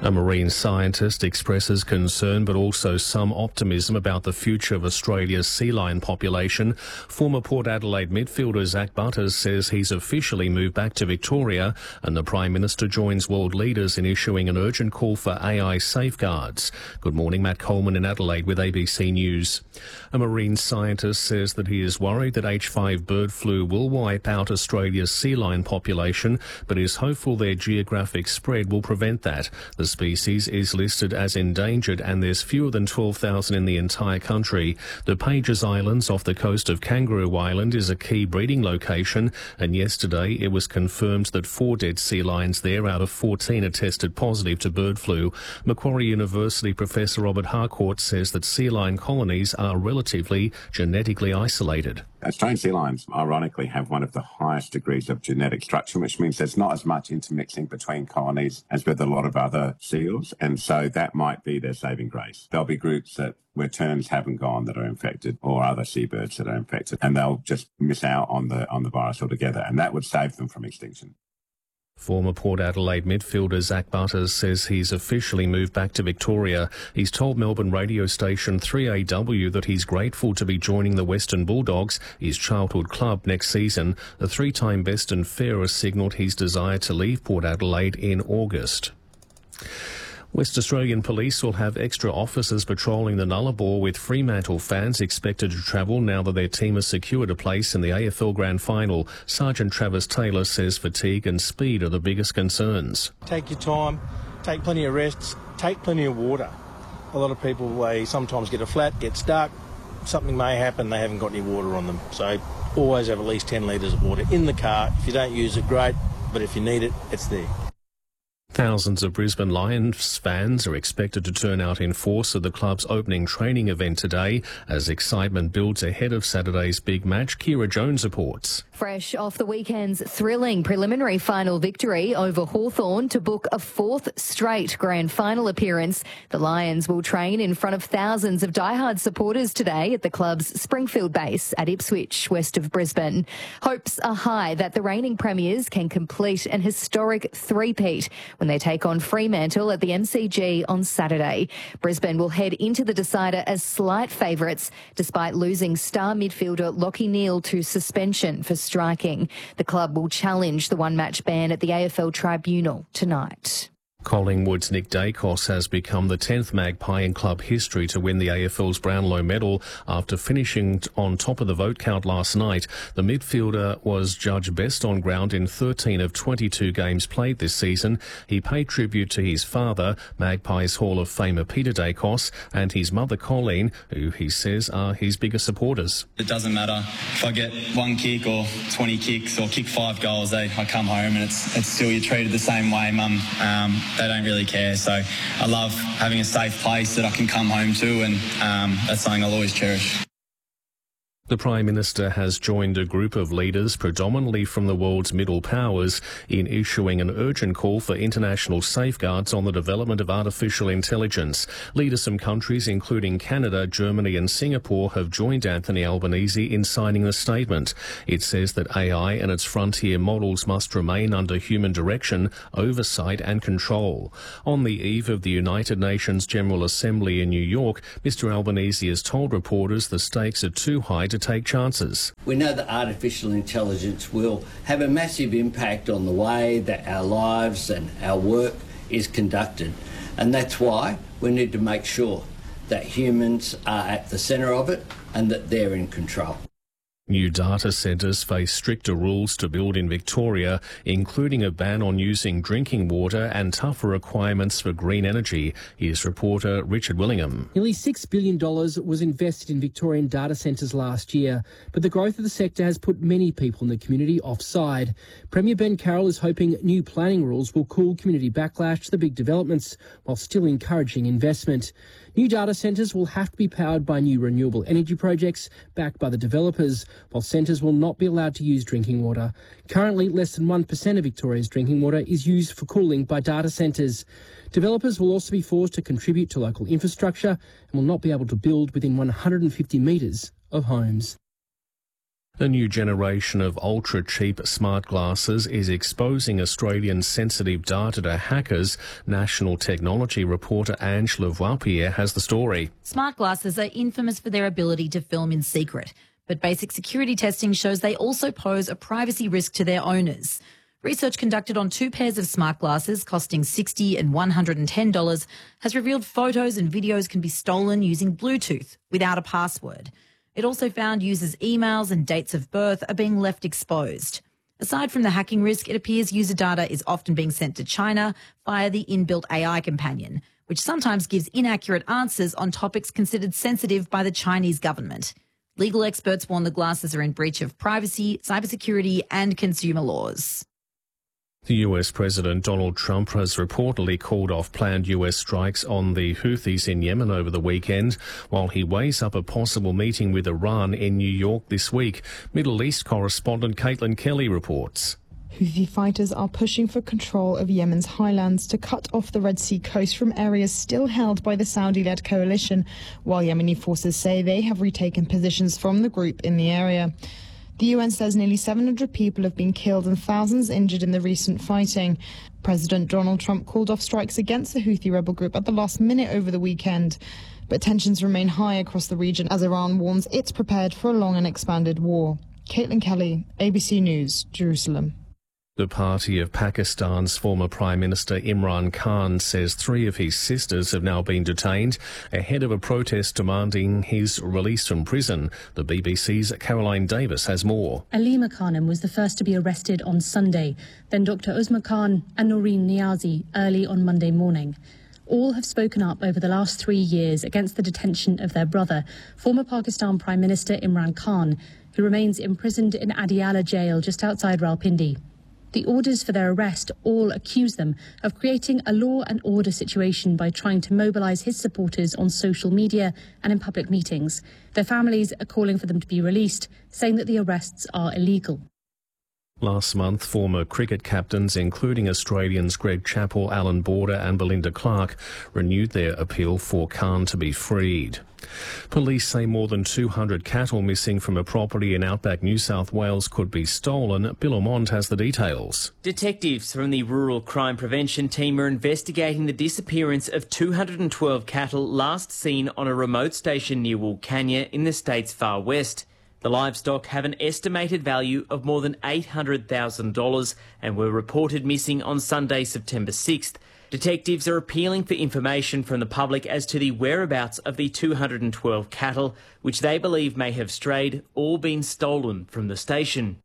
A marine scientist expresses concern but also some optimism about the future of Australia's sea lion population. Former Port Adelaide midfielder Zach Butters says he's officially moved back to Victoria, and the Prime Minister joins world leaders in issuing an urgent call for AI safeguards. Good morning, Matt Coleman in Adelaide with ABC News. A marine scientist says that he is worried that H5 bird flu will wipe out Australia's sea lion population, but is hopeful their geographic spread will prevent that. The species is listed as endangered and there's fewer than 12,000 in the entire country. The Pages Islands off the coast of Kangaroo Island is a key breeding location, and yesterday it was confirmed that 4 dead sea lions there out of 14 are tested positive to bird flu. Macquarie University Professor Robert Harcourt says that sea lion colonies are relatively genetically isolated. Australian sea lions, ironically, have one of the highest degrees of genetic structure, which means there's not as much intermixing between colonies as with a lot of other seals, and so that might be their saving grace. There'll be groups where terns haven't gone that are infected, or other seabirds that are infected, and they'll just miss out on the virus altogether, and that would save them from extinction. Former Port Adelaide midfielder Zach Butters says he's officially moved back to Victoria. He's told Melbourne radio station 3AW that he's grateful to be joining the Western Bulldogs, his childhood club, next season. The 3-time best and fairest signalled his desire to leave Port Adelaide in August. West Australian Police will have extra officers patrolling the Nullarbor, with Fremantle fans expected to travel now that their team has secured a place in the AFL Grand Final. Sergeant Travis Taylor says fatigue and speed are the biggest concerns. Take your time, take plenty of rests, take plenty of water. A lot of people, they sometimes get a flat, get stuck, something may happen, they haven't got any water on them. So always have at least 10 litres of water in the car. If you don't use it, great, but if you need it, it's there. Thousands of Brisbane Lions fans are expected to turn out in force at the club's opening training event today as excitement builds ahead of Saturday's big match. Kira Jones reports. Fresh off the weekend's thrilling preliminary final victory over Hawthorn to book a 4th straight grand final appearance, the Lions will train in front of thousands of diehard supporters today at the club's Springfield base at Ipswich, west of Brisbane. Hopes are high that the reigning premiers can complete an historic three-peat when they take on Fremantle at the MCG on Saturday. Brisbane will head into the decider as slight favourites, despite losing star midfielder Lachie Neale to suspension for striking. The club will challenge the one-match ban at the AFL Tribunal tonight. Collingwood's Nick Dacos has become the 10th Magpie in club history to win the AFL's Brownlow medal after finishing on top of the vote count last night. The midfielder was judged best on ground in 13 of 22 games played this season. He paid tribute to his father, Magpies Hall of Famer Peter Dacos, and his mother Colleen, who he says are his biggest supporters. It doesn't matter if I get 1 kick or 20 kicks or kick 5 goals. I come home and it's still you're treated the same way, Mum. They don't really care. So I love having a safe place that I can come home to, and that's something I'll always cherish. The Prime Minister has joined a group of leaders, predominantly from the world's middle powers, in issuing an urgent call for international safeguards on the development of artificial intelligence. Leaders from countries including Canada, Germany and Singapore have joined Anthony Albanese in signing the statement. It says that AI and its frontier models must remain under human direction, oversight and control. On the eve of the United Nations General Assembly in New York, Mr Albanese has told reporters the stakes are too high to take chances. We know that artificial intelligence will have a massive impact on the way that our lives and our work is conducted, and that's why we need to make sure that humans are at the centre of it and that they're in control. New data centres face stricter rules to build in Victoria, including a ban on using drinking water and tougher requirements for green energy. Here's reporter Richard Willingham. Nearly $6 billion was invested in Victorian data centres last year, but the growth of the sector has put many people in the community offside. Premier Ben Carroll is hoping new planning rules will cool community backlash to the big developments while still encouraging investment. New data centres will have to be powered by new renewable energy projects backed by the developers, while centres will not be allowed to use drinking water. Currently, less than 1% of Victoria's drinking water is used for cooling by data centres. Developers will also be forced to contribute to local infrastructure and will not be able to build within 150 metres of homes. The new generation of ultra-cheap smart glasses is exposing Australian sensitive data to hackers. National technology reporter Ange Lavoisier has the story. Smart glasses are infamous for their ability to film in secret, but basic security testing shows they also pose a privacy risk to their owners. Research conducted on 2 pairs of smart glasses costing $60 and $110 has revealed photos and videos can be stolen using Bluetooth without a password. It also found users' emails and dates of birth are being left exposed. Aside from the hacking risk, it appears user data is often being sent to China via the inbuilt AI companion, which sometimes gives inaccurate answers on topics considered sensitive by the Chinese government. Legal experts warn the glasses are in breach of privacy, cybersecurity and consumer laws. The US President Donald Trump has reportedly called off planned US strikes on the Houthis in Yemen over the weekend, while he weighs up a possible meeting with Iran in New York this week. Middle East correspondent Caitlin Kelly reports. Houthi fighters are pushing for control of Yemen's highlands to cut off the Red Sea coast from areas still held by the Saudi-led coalition, while Yemeni forces say they have retaken positions from the group in the area. The UN says nearly 700 people have been killed and thousands injured in the recent fighting. President Donald Trump called off strikes against the Houthi rebel group at the last minute over the weekend. But tensions remain high across the region as Iran warns it's prepared for a long and expanded war. Caitlin Kelly, ABC News, Jerusalem. The party of Pakistan's former Prime Minister Imran Khan says 3 of his sisters have now been detained ahead of a protest demanding his release from prison. The BBC's Caroline Davis has more. Alima Khanum was the first to be arrested on Sunday, then Dr. Uzma Khan and Noreen Niazi early on Monday morning. All have spoken up over the last 3 years against the detention of their brother, former Pakistan Prime Minister Imran Khan, who remains imprisoned in Adiala jail just outside Rawalpindi. The orders for their arrest all accuse them of creating a law and order situation by trying to mobilise his supporters on social media and in public meetings. Their families are calling for them to be released, saying that the arrests are illegal. Last month, former cricket captains, including Australians Greg Chappell, Alan Border and Belinda Clark, renewed their appeal for Khan to be freed. Police say more than 200 cattle missing from a property in outback New South Wales could be stolen. Bill Ormond has the details. Detectives from the Rural Crime Prevention team are investigating the disappearance of 212 cattle last seen on a remote station near Wilcannia in the state's far west. The livestock have an estimated value of more than $800,000 and were reported missing on Sunday, September 6th. Detectives are appealing for information from the public as to the whereabouts of the 212 cattle, which they believe may have strayed or been stolen from the station.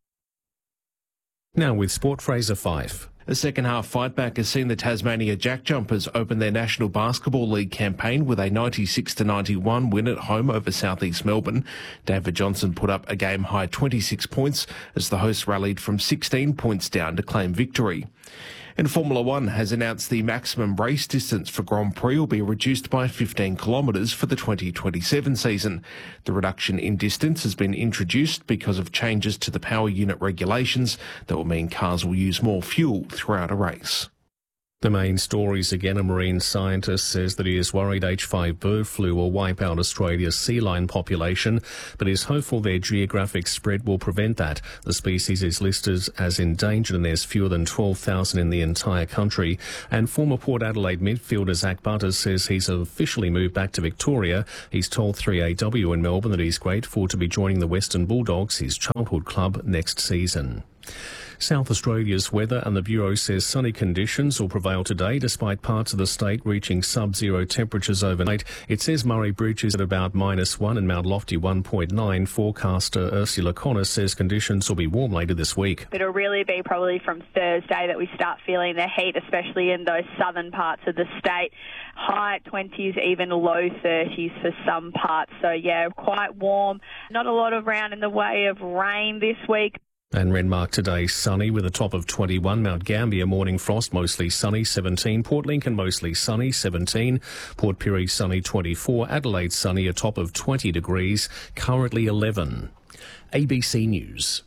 Now with sport, Fraser Fife. A second-half fightback has seen the Tasmania Jack Jumpers open their National Basketball League campaign with a 96-91 win at home over South East Melbourne. David Johnson put up a game-high 26 points as the hosts rallied from 16 points down to claim victory. And Formula One has announced the maximum race distance for Grand Prix will be reduced by 15 kilometres for the 2027 season. The reduction in distance has been introduced because of changes to the power unit regulations that will mean cars will use more fuel throughout a race. The main stories again, a marine scientist says that he is worried H5 bird flu will wipe out Australia's sea lion population, but is hopeful their geographic spread will prevent that. The species is listed as endangered and there's fewer than 12,000 in the entire country. And former Port Adelaide midfielder Zach Butters says he's officially moved back to Victoria. He's told 3AW in Melbourne that he's grateful to be joining the Western Bulldogs, his childhood club, next season. South Australia's weather, and the Bureau says sunny conditions will prevail today despite parts of the state reaching sub-zero temperatures overnight. It says Murray Bridge is at about -1 and Mount Lofty 1.9. Forecaster Ursula Connor says conditions will be warm later this week. It'll really be probably from Thursday that we start feeling the heat, especially in those southern parts of the state. High 20s, even low 30s for some parts. So, yeah, quite warm. Not a lot around in the way of rain this week. And Renmark today sunny with a top of 21. Mount Gambier morning frost, mostly sunny 17. Port Lincoln mostly sunny 17. Port Pirie sunny 24. Adelaide sunny, a top of 20 degrees, currently 11. ABC News.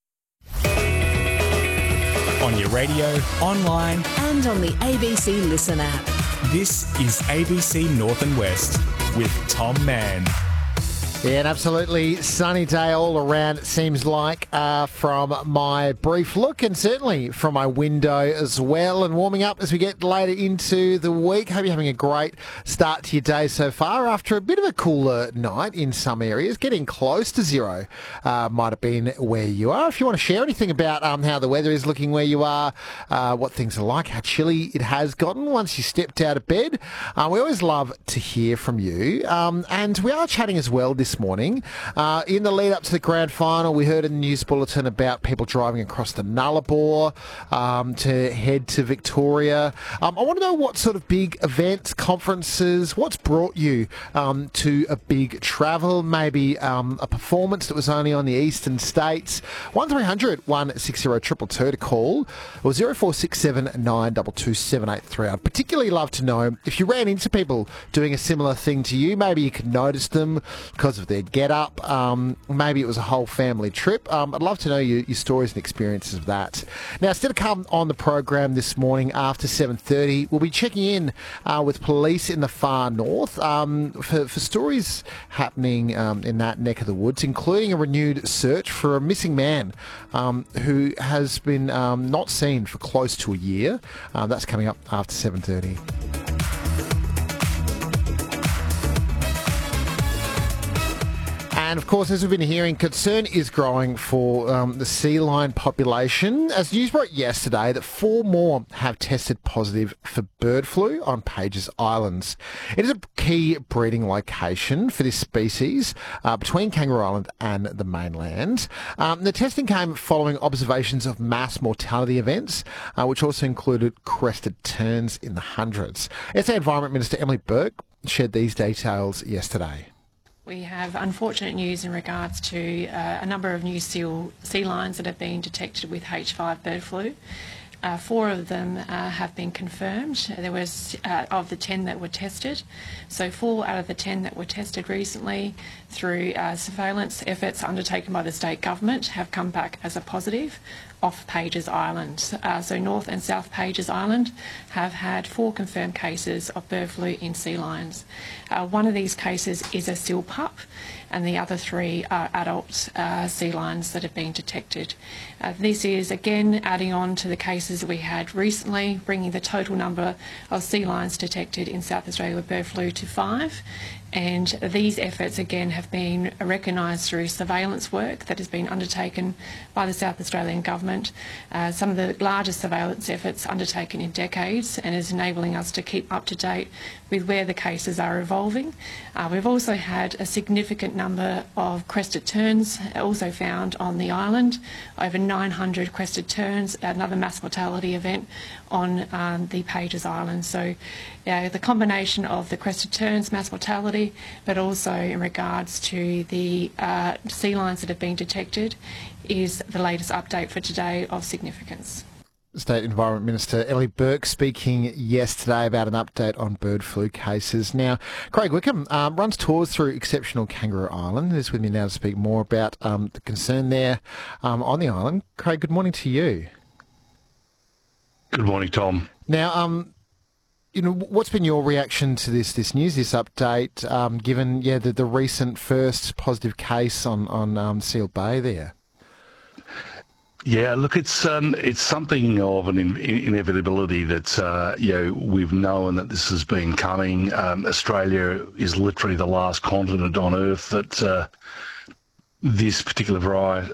On your radio, online and on the ABC Listen app. This is ABC North and West with Tom Mann. Yeah, an absolutely sunny day all around, it seems like, from my brief look and certainly from my window as well. And warming up as we get later into the week. Hope you're having a great start to your day so far after a bit of a cooler night in some areas. Getting close to zero might have been where you are. If you want to share anything about how the weather is looking where you are, what things are like, how chilly it has gotten once you stepped out of bed, we always love to hear from you. And we are chatting as well this morning. In the lead up to the grand final, we heard in the news bulletin about people driving across the Nullarbor to head to Victoria. I want to know what sort of big events, conferences, what's brought you to a big travel, maybe a performance that was only on the eastern states. 1300 160 222 to call, or 0467 922 783. I'd particularly love to know if you ran into people doing a similar thing to you. Maybe you could notice them because of their get-up. Maybe it was a whole family trip. I'd love to know your stories and experiences of that. Now, still to come on the program this morning after 7:30, we'll be checking in with police in the far north for stories happening in that neck of the woods, including a renewed search for a missing man who has been not seen for close to a year. That's coming up after 7:30. And, of course, as we've been hearing, concern is growing for the sea lion population. As news broke yesterday that 4 more have tested positive for bird flu on Pages Islands. It is a key breeding location for this species between Kangaroo Island and the mainland. The testing came following observations of mass mortality events, which also included crested terns in the hundreds. SA Environment Minister Emily Burke shared these details yesterday. We have unfortunate news in regards to a number of new sea lions that have been detected with H5 bird flu. 4 of them have been confirmed. There was of the 10 that were tested. So 4 out of the 10 that were tested recently through surveillance efforts undertaken by the state government have come back as a positive off Pages Island. So North and South Pages Island have had 4 confirmed cases of bird flu in sea lions. One of these cases is a seal pup, and the other 3 are adult sea lions that have been detected. This is again adding on to the cases we had recently, bringing the total number of sea lions detected in South Australia with bird flu to 5. And these efforts again have been recognised through surveillance work that has been undertaken by the South Australian Government, some of the largest surveillance efforts undertaken in decades, and is enabling us to keep up to date with where the cases are evolving. We've also had a significant number of crested terns also found on the island, over 900 crested terns, another mass mortality event on the Pages Island. So the combination of the crested terns, mass mortality, but also in regards to the sea lions that have been detected is the latest update for today of significance. State Environment Minister Ellie Burke speaking yesterday about an update on bird flu cases. Now, Craig Wickham runs tours through exceptional Kangaroo Island. He's with me now to speak more about the concern there on the island. Craig, good morning to you. Good morning, Tom. Now, what's been your reaction to this news, this update, given the recent first positive case on Seal Bay there? Yeah, look, it's something of an inevitability that we've known that this has been coming. Australia is literally the last continent on Earth that this particular